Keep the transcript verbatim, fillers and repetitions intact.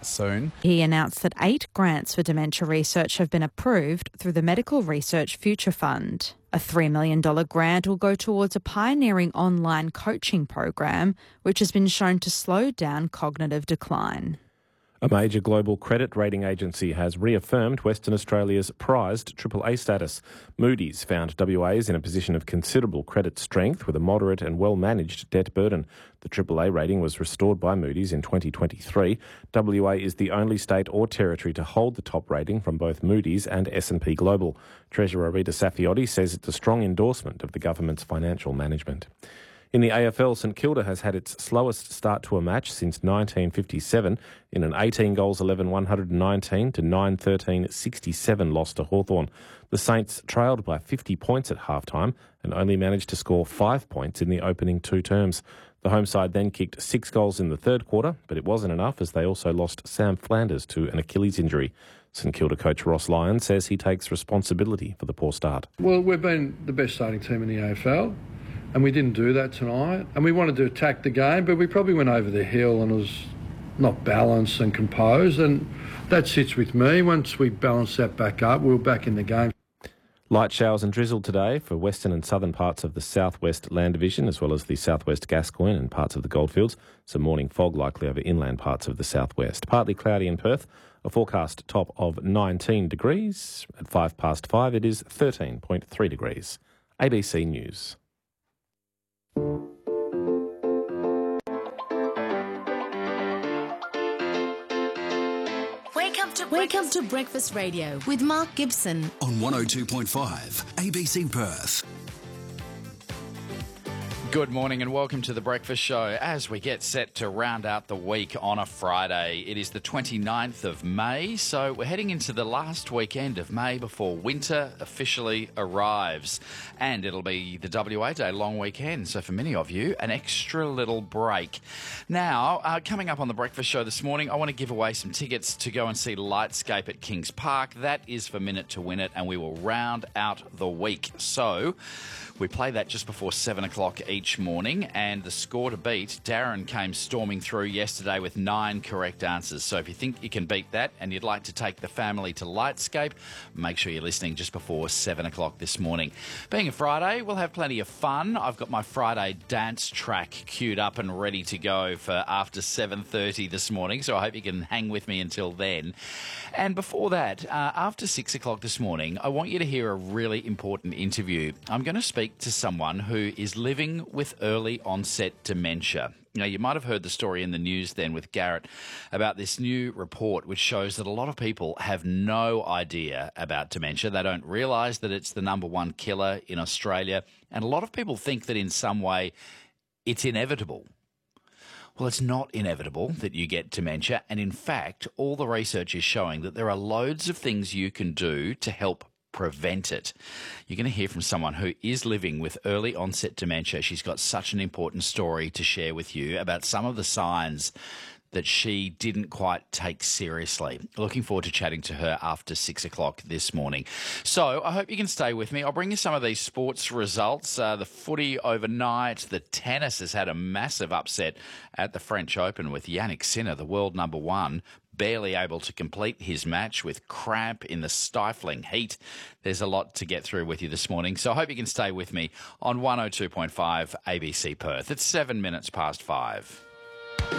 soon. He announced that eight grants for dementia research have been approved through the Medical Research Future Fund. A three million dollars grant will go towards a pioneering online coaching program, which has been shown to slow down cognitive decline. A major global credit rating agency has reaffirmed Western Australia's prized triple A status. Moody's found W A's in a position of considerable credit strength with a moderate and well-managed debt burden. The triple A rating was restored by Moody's in twenty twenty-three. W A is the only state or territory to hold the top rating from both Moody's and S and P Global. Treasurer Rita Saffioti says it's a strong endorsement of the government's financial management. In the A F L, St Kilda has had its slowest start to a match since nineteen fifty-seven in an eighteen goals eleven one hundred nineteen to nine thirteen sixty-seven loss to Hawthorn. The Saints trailed by fifty points at halftime and only managed to score five points in the opening two terms. The home side then kicked six goals in the third quarter, but it wasn't enough as they also lost Sam Flanders to an Achilles injury. St Kilda coach Ross Lyon says he takes responsibility for the poor start. Well, we've been the best starting team in the A F L. And we didn't do that tonight. And we wanted to attack the game, but we probably went over the hill and it was not balanced and composed. And that sits with me. Once we balance that back up, we were back in the game. Light showers and drizzle today for western and southern parts of the southwest land division, as well as the southwest Gascoyne and parts of the Goldfields. Some morning fog likely over inland parts of the southwest. Partly cloudy in Perth. A forecast top of nineteen degrees. At five past five, it is thirteen point three degrees. A B C News. Welcome to, Welcome to Breakfast Radio with Mark Gibson on one oh two point five A B C Perth. Good morning and welcome to the Breakfast Show as we get set to round out the week on a Friday. It is the twenty-ninth of May, so we're heading into the last weekend of May before winter officially arrives. And it'll be the W A Day long weekend, so for many of you, an extra little break. Now, uh, coming up on the Breakfast Show this morning, I want to give away some tickets to go and see Lightscape at Kings Park. That is for Minute to Win It, and we will round out the week. So we play that just before seven o'clock each morning, and the score to beat, Darren came storming through yesterday with nine correct answers. So if you think you can beat that and you'd like to take the family to Lightscape, make sure you're listening just before seven o'clock this morning. Being a Friday, we'll have plenty of fun. I've got my Friday dance track queued up and ready to go for after seven thirty this morning, so I hope you can hang with me until then. And before that, uh, after six o'clock this morning, I want you to hear a really important interview. I'm going to speak to someone who is living with early onset dementia. You know, you might have heard the story in the news then with Garrett about this new report which shows that a lot of people have no idea about dementia. They don't realise that it's the number one killer in Australia, and a lot of people think that in some way it's inevitable. Well, it's not inevitable that you get dementia, and in fact, all the research is showing that there are loads of things you can do to help prevent it. You're going to hear from someone who is living with early onset dementia. She's got such an important story to share with you about some of the signs that she didn't quite take seriously. Looking forward to chatting to her after six o'clock this morning. So I hope you can stay with me. I'll bring you some of these sports results. Uh, the footy overnight, the tennis has had a massive upset at the French Open with Yannick Sinner, the world number one, barely able to complete his match with cramp in the stifling heat. There's a lot to get through with you this morning, so I hope you can stay with me on one oh two point five A B C Perth. It's seven minutes past five.